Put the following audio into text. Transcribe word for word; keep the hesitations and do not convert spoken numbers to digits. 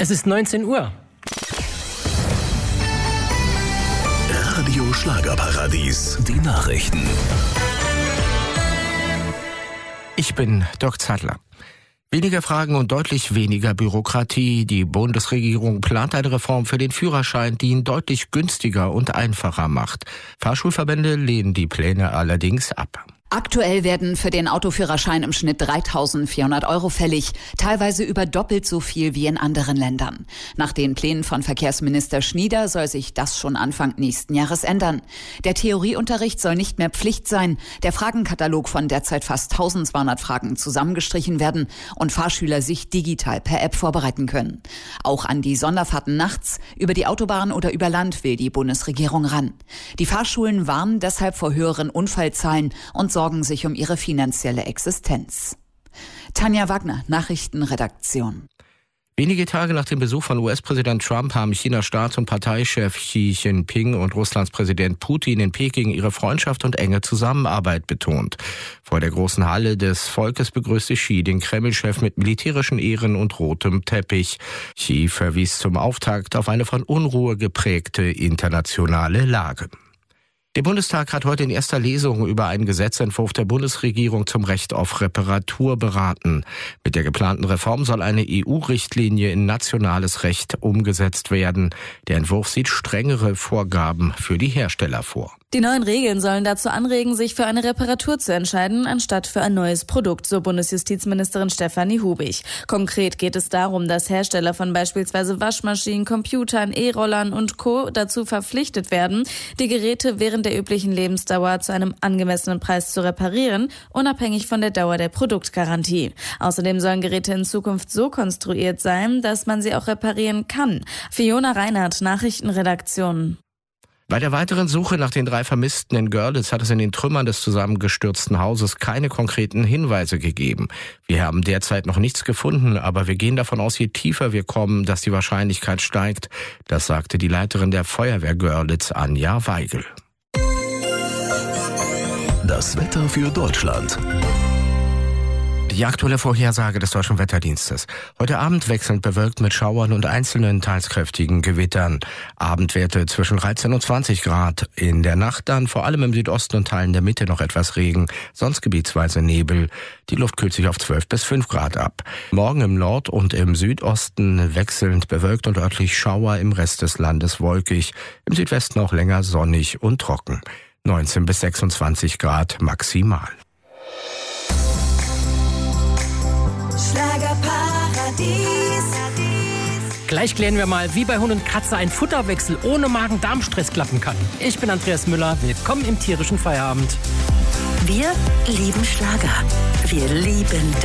Es ist neunzehn Uhr. Radio Schlagerparadies, die Nachrichten. Ich bin Dirk Zeitler. Weniger Fragen und deutlich weniger Bürokratie. Die Bundesregierung plant eine Reform für den Führerschein, die ihn deutlich günstiger und einfacher macht. Fahrschulverbände lehnen die Pläne allerdings ab. Aktuell werden für den Autoführerschein im Schnitt dreitausendvierhundert Euro fällig, teilweise über doppelt so viel wie in anderen Ländern. Nach den Plänen von Verkehrsminister Schnieder soll sich das schon Anfang nächsten Jahres ändern. Der Theorieunterricht soll nicht mehr Pflicht sein, der Fragenkatalog von derzeit fast eintausendzweihundert Fragen zusammengestrichen werden und Fahrschüler sich digital per App vorbereiten können. Auch an die Sonderfahrten nachts, über die Autobahn oder über Land will die Bundesregierung ran. Die Fahrschulen warnen deshalb vor höheren Unfallzahlen und sorgen sich um ihre finanzielle Existenz. Tanja Wagner, Nachrichtenredaktion. Wenige Tage nach dem Besuch von U S-Präsident Trump haben Chinas Staats- und Parteichef Xi Jinping und Russlands Präsident Putin in Peking ihre Freundschaft und enge Zusammenarbeit betont. Vor der großen Halle des Volkes begrüßte Xi den Kreml-Chef mit militärischen Ehren und rotem Teppich. Xi verwies zum Auftakt auf eine von Unruhe geprägte internationale Lage. Der Bundestag hat heute in erster Lesung über einen Gesetzentwurf der Bundesregierung zum Recht auf Reparatur beraten. Mit der geplanten Reform soll eine E U-Richtlinie in nationales Recht umgesetzt werden. Der Entwurf sieht strengere Vorgaben für die Hersteller vor. Die neuen Regeln sollen dazu anregen, sich für eine Reparatur zu entscheiden, anstatt für ein neues Produkt, so Bundesjustizministerin Stefanie Hubig. Konkret geht es darum, dass Hersteller von beispielsweise Waschmaschinen, Computern, E-Rollern und Co. dazu verpflichtet werden, die Geräte während der üblichen Lebensdauer zu einem angemessenen Preis zu reparieren, unabhängig von der Dauer der Produktgarantie. Außerdem sollen Geräte in Zukunft so konstruiert sein, dass man sie auch reparieren kann. Fiona Reinhardt, Nachrichtenredaktion. Bei der weiteren Suche nach den drei Vermissten in Görlitz hat es in den Trümmern des zusammengestürzten Hauses keine konkreten Hinweise gegeben. Wir haben derzeit noch nichts gefunden, aber wir gehen davon aus, je tiefer wir kommen, dass die Wahrscheinlichkeit steigt. Das sagte die Leiterin der Feuerwehr Görlitz, Anja Weigel. Das Wetter für Deutschland. Die aktuelle Vorhersage des Deutschen Wetterdienstes. Heute Abend wechselnd bewölkt mit Schauern und einzelnen teils kräftigen Gewittern. Abendwerte zwischen dreizehn und zwanzig Grad. In der Nacht dann vor allem im Südosten und Teilen der Mitte noch etwas Regen, sonst gebietsweise Nebel. Die Luft kühlt sich auf zwölf bis fünf Grad ab. Morgen im Nord- und im Südosten wechselnd bewölkt und örtlich Schauer, im Rest des Landes wolkig. Im Südwesten auch länger sonnig und trocken. neunzehn bis sechsundzwanzig Grad maximal. Schlagerparadies. Gleich klären wir mal, wie bei Hund und Katze ein Futterwechsel ohne Magen-Darm-Stress klappen kann. Ich bin Andreas Müller, willkommen im tierischen Feierabend. Wir lieben Schlager. Wir lieben